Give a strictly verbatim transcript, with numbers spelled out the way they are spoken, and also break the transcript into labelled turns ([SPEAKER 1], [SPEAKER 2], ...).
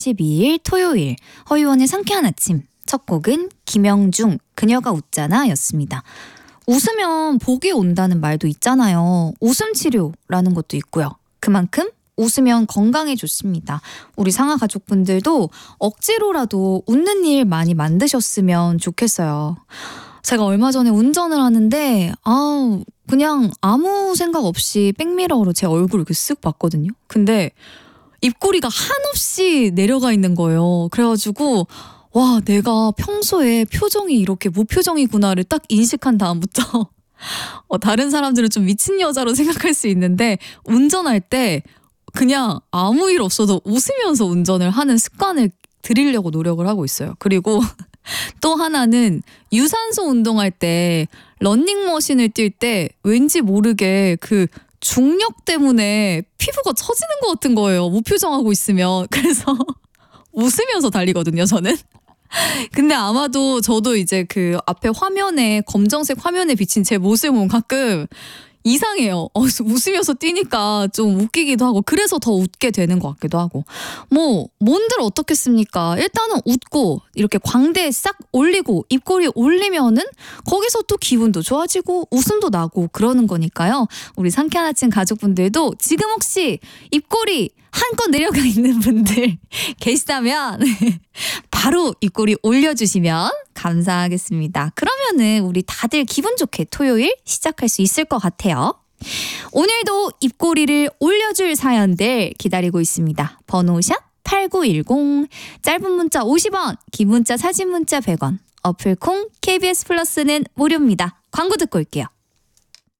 [SPEAKER 1] 십이일 토요일 허유원의 상쾌한 아침 첫 곡은 김영중 그녀가 웃잖아 였습니다. 웃으면 복이 온다는 말도 있잖아요. 웃음 치료라는 것도 있고요. 그만큼 웃으면 건강에 좋습니다. 우리 상하 가족분들도 억지로라도 웃는 일 많이 만드셨으면 좋겠어요. 제가 얼마 전에 운전을 하는데 아우 그냥 아무 생각 없이 백미러로 제 얼굴을 이렇게 쓱 봤거든요. 근데 입꼬리가 한없이 내려가 있는 거예요. 그래가지고 와 내가 평소에 표정이 이렇게 무표정이구나를 딱 인식한 다음부터 어, 다른 사람들은 좀 미친 여자로 생각할 수 있는데 운전할 때 그냥 아무 일 없어도 웃으면서 운전을 하는 습관을 들이려고 노력을 하고 있어요. 그리고 또 하나는 유산소 운동할 때 러닝머신을 뛸 때 왠지 모르게 그 중력 때문에 피부가 처지는 것 같은 거예요. 무표정하고 있으면. 그래서 웃으면서 달리거든요, 저는. 근데 아마도 저도 이제 그 앞에 화면에 검정색 화면에 비친 제 모습을 보면 가끔 이상해요. 어, 웃으면서 뛰니까 좀 웃기기도 하고 그래서 더 웃게 되는 것 같기도 하고 뭐 뭔들 어떻겠습니까? 일단은 웃고 이렇게 광대에 싹 올리고 입꼬리 올리면은 거기서 또 기분도 좋아지고 웃음도 나고 그러는 거니까요. 우리 상쾌한 아침 가족분들도 지금 혹시 입꼬리 한껏 내려가 있는 분들 계시다면 바로 입꼬리 올려주시면 감사하겠습니다. 그러면은 우리 다들 기분 좋게 토요일 시작할 수 있을 것 같아요. 오늘도 입꼬리를 올려줄 사연들 기다리고 있습니다. 번호 샵 팔구일공, 짧은 문자 오십 원, 긴 문자 사진 문자 백 원, 어플 콩 케이비에스 플러스는 무료입니다. 광고 듣고 올게요.